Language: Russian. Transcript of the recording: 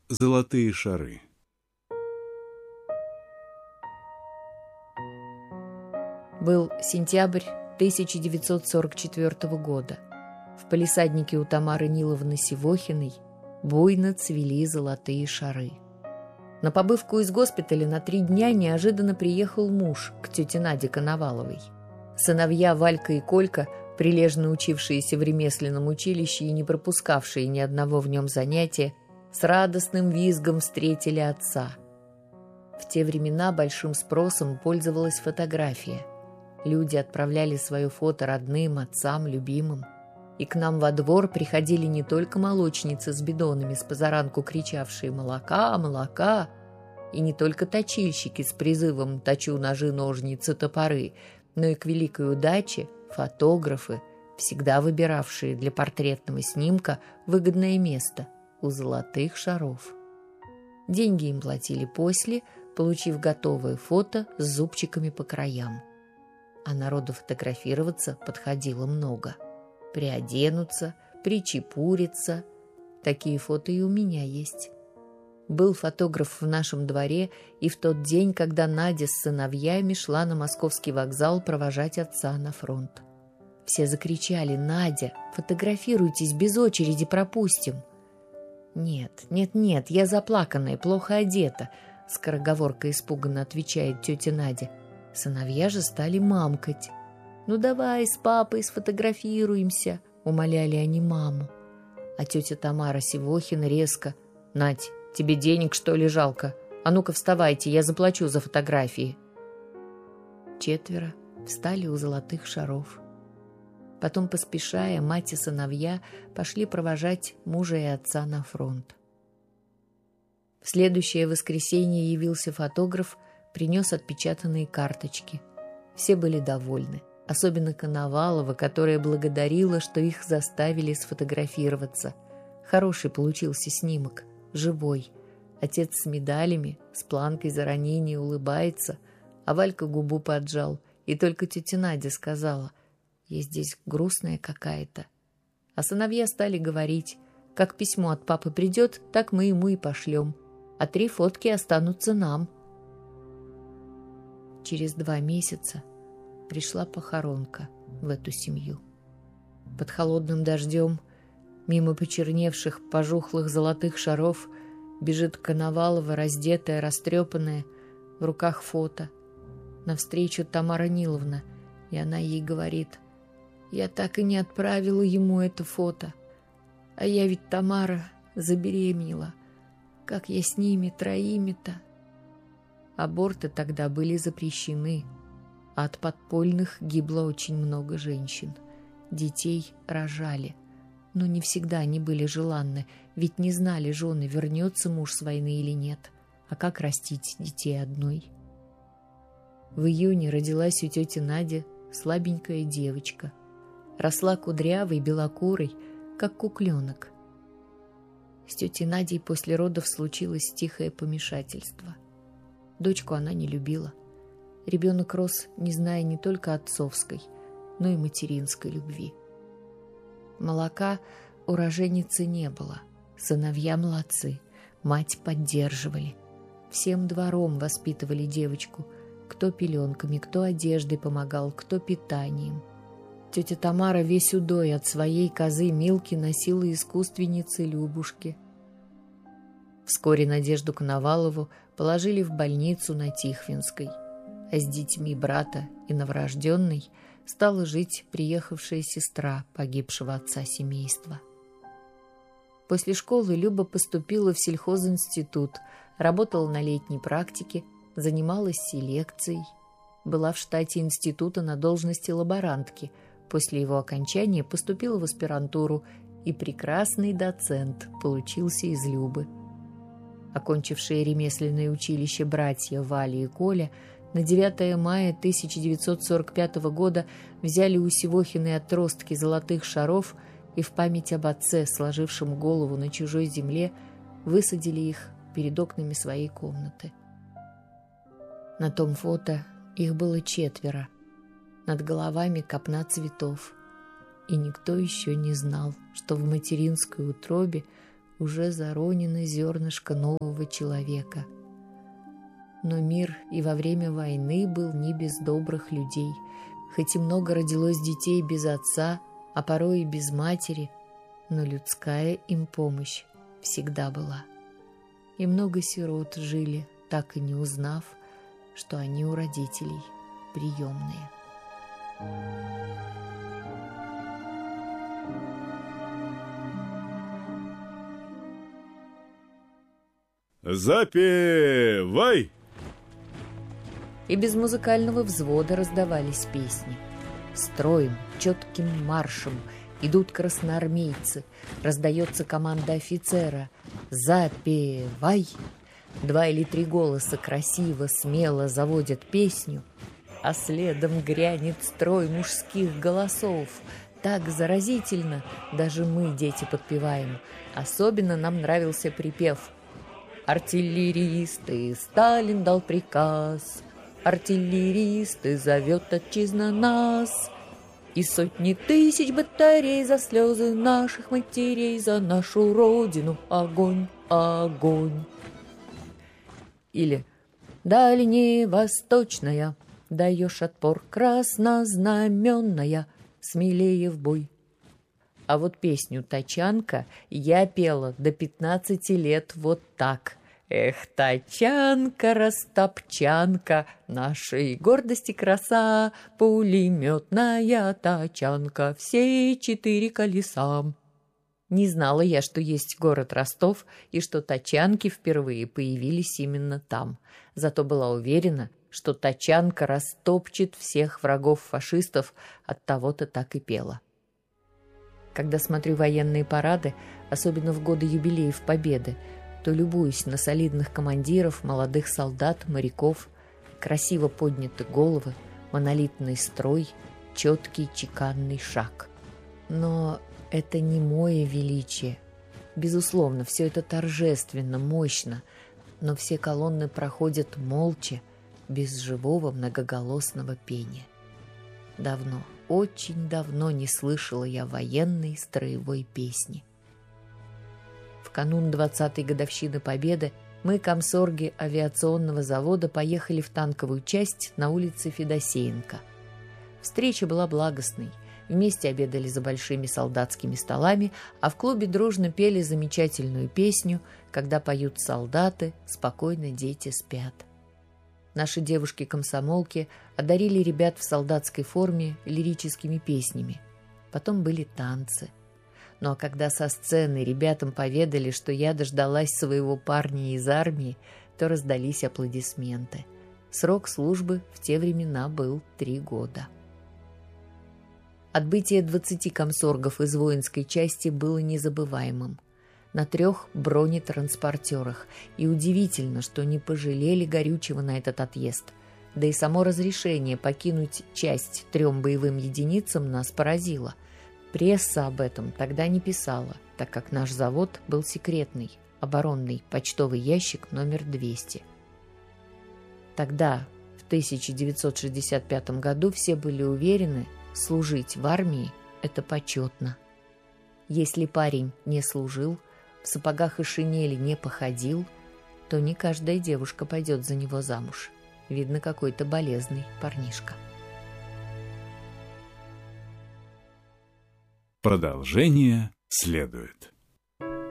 Золотые шары. Был сентябрь 1944 года. В палисаднике у Тамары Ниловны Сивохиной буйно цвели золотые шары. На побывку из госпиталя на 3 дня неожиданно приехал муж к тете Наде Коноваловой. Сыновья Валька и Колька, прилежно учившиеся в ремесленном училище и не пропускавшие ни одного в нем занятия, с радостным визгом встретили отца. В те времена большим спросом пользовалась фотография. Люди отправляли свое фото родным, отцам, любимым. И к нам во двор приходили не только молочницы с бидонами, с позаранку кричавшие «молока, молока!», и не только точильщики с призывом «точу ножи, ножницы, топоры», но и к великой удаче фотографы, всегда выбиравшие для портретного снимка выгодное место у золотых шаров. Деньги им платили после, получив готовое фото с зубчиками по краям. А народу фотографироваться подходило много. Приоденутся, причепуриться. Такие фото и у меня есть. Был фотограф в нашем дворе и в тот день, когда Надя с сыновьями шла на московский вокзал провожать отца на фронт. Все закричали: «Надя, фотографируйтесь, без очереди пропустим». «Нет, я заплаканная, плохо одета», — скороговоркой испуганно отвечает тетя Надя. Сыновья же стали мамкать. «Ну давай с папой сфотографируемся», — умоляли они маму. А тетя Тамара Сивохина резко: «Надь, тебе денег, что ли, жалко? А ну-ка вставайте, я заплачу за фотографии». 4 встали у золотых шаров. Потом, поспешая, мать и сыновья пошли провожать мужа и отца на фронт. В следующее воскресенье явился фотограф, принес отпечатанные карточки. Все были довольны, особенно Коновалова, которая благодарила, что их заставили сфотографироваться. Хороший получился снимок, живой. Отец с медалями, с планкой за ранение улыбается, а Валька губу поджал, и только тетя Надя сказала: «Я здесь грустная какая-то». А сыновья стали говорить: «Как письмо от папы придет, так мы ему и пошлем, а 3 фотки останутся нам». Через 2 месяца пришла похоронка в эту семью. Под холодным дождем, мимо почерневших, пожухлых золотых шаров, бежит Коновалова, раздетая, растрепанная, в руках фото. Навстречу Тамара Ниловна, и она ей говорит: «Я так и не отправила ему это фото. А я ведь, Тамара, забеременела. Как я с ними 3-то?» Аборты тогда были запрещены, а от подпольных гибло очень много женщин. Детей рожали, но не всегда они были желанны, ведь не знали жены, вернется муж с войны или нет, а как растить детей одной. В июне родилась у тети Нади слабенькая девочка. Росла кудрявой, белокурой, как кукленок. С тетей Надей после родов случилось тихое помешательство. Дочку она не любила. Ребенок рос, не зная не только отцовской, но и материнской любви. Молока у роженицы не было. Сыновья молодцы, мать поддерживали. Всем двором воспитывали девочку. Кто пеленками, кто одеждой помогал, кто питанием. Тетя Тамара весь удой от своей козы Милки носила искусственнице Любушке. Вскоре Надежду Коновалову положили в больницу на Тихвинской, а с детьми брата и новорожденной стала жить приехавшая сестра погибшего отца семейства. После школы Люба поступила в сельхозинститут, работала на летней практике, занималась селекцией, была в штате института на должности лаборантки. После его окончания поступила в аспирантуру, и прекрасный доцент получился из Любы. Окончившие ремесленное училище братья Валя и Коля на 9 мая 1945 года взяли у Сивохиной отростки золотых шаров и в память об отце, сложившем голову на чужой земле, высадили их перед окнами своей комнаты. На том фото их было 4. Над головами копна цветов. И никто еще не знал, что в материнской утробе уже заронено зернышко нового человека. Но мир и во время войны был не без добрых людей. Хоть и много родилось детей без отца, а порой и без матери, но людская им помощь всегда была. И много сирот жили, так и не узнав, что они у родителей приемные. Запевай! И без музыкального взвода раздавались песни. Строем, четким маршем идут красноармейцы. Раздается команда офицера: «Запевай!». 2 или 3 голоса красиво, смело заводят песню, а следом грянет строй мужских голосов. Так заразительно, даже мы, дети, подпеваем. Особенно нам нравился припев: «Артиллеристы, Сталин дал приказ, артиллеристы, зовет отчизна нас, и сотни тысяч батарей за слезы наших матерей, за нашу родину огонь, огонь». Или «Дальняя восточная, даешь отпор, краснознаменная, смелее в бой». А вот песню «Тачанка» я пела до 15 лет вот так. Эх, тачанка, растопчанка, нашей гордости краса, пулеметная тачанка, все 4 колеса. Не знала я, что есть город Ростов, и что тачанки впервые появились именно там. Зато была уверена, что тачанка растопчет всех врагов фашистов, оттого-то так и пела. Когда смотрю военные парады, особенно в годы юбилеев Победы, то любуюсь на солидных командиров, молодых солдат, моряков, красиво подняты головы, монолитный строй, четкий чеканный шаг. Но это не мое величие. Безусловно, все это торжественно, мощно, но все колонны проходят молча, без живого многоголосного пения. Давно, очень давно не слышала я военной строевой песни. В канун 20-й годовщины Победы мы, комсорги авиационного завода, поехали в танковую часть на улице Федосеенко. Встреча была благостной. Вместе обедали за большими солдатскими столами, а в клубе дружно пели замечательную песню «Когда поют солдаты, спокойно дети спят». Наши девушки-комсомолки одарили ребят в солдатской форме лирическими песнями. Потом были танцы. Ну а когда со сцены ребятам поведали, что я дождалась своего парня из армии, то раздались аплодисменты. Срок службы в те времена был 3 года. Отбытие 20 комсоргов из воинской части было незабываемым. На 3 бронетранспортерах. И удивительно, что не пожалели горючего на этот отъезд. Да и само разрешение покинуть часть 3 боевым единицам нас поразило. Пресса об этом тогда не писала, так как наш завод был секретный, оборонный почтовый ящик номер 200. Тогда, в 1965 году, все были уверены, служить в армии – это почетно. Если парень не служил, в сапогах и шинели не походил, то не каждая девушка пойдет за него замуж. Видно, какой-то болезный парнишка. Продолжение следует.